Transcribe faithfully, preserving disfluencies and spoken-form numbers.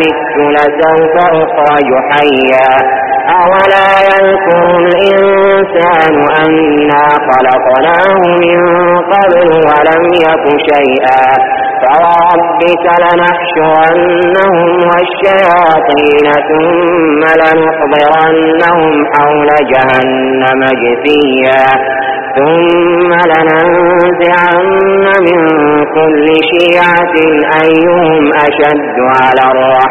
مت لسوف أخرج حيا أولا يذكر الإنسان أنا خلقناه من قبل ولم يك شيئا فوربك لنحشرنهم والشياطين ثم لنحضرنهم حول جهنم جثيا ثم لننزعن من كل شيعة أيهم أشد على الرحمن